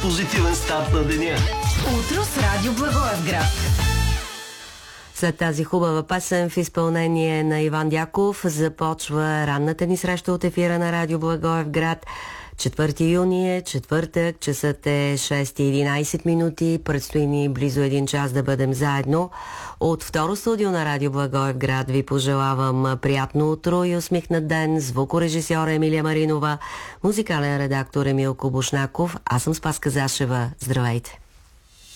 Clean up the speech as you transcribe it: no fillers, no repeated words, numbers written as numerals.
позитивен старт на деня. Утро с Радио Благоевград. След тази хубава песен в изпълнение на Иван Дяков започва ранната ни среща от ефира на Радио Благоевград. 4 юни е, четвъртък, часът е 6:11 минути, предстои ни близо 1 час да бъдем заедно. От второ студио на Радио Благоевград ви пожелавам приятно утро и усмихнат ден. Звукорежисьора Емилия Маринова, музикален редактор Емил Кобушнаков. Аз съм Спаска Зашева. Здравейте!